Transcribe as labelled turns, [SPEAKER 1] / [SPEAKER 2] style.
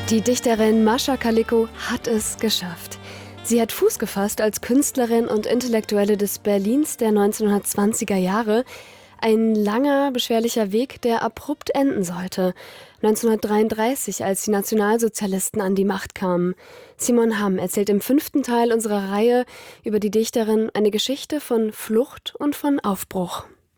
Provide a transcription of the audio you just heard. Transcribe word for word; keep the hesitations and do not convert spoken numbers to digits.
[SPEAKER 1] Die Dichterin Mascha Kalikow hat es geschafft. Sie hat Fuß gefasst als Künstlerin und Intellektuelle des Berlins der neunzehnhundertzwanziger Jahre. Ein langer, beschwerlicher Weg, der abrupt enden sollte. neunzehnhundertdreiunddreißig, als die Nationalsozialisten an die Macht kamen. Simon Hamm erzählt im fünften Teil unserer Reihe über die Dichterin eine Geschichte von Flucht und von Aufbruch.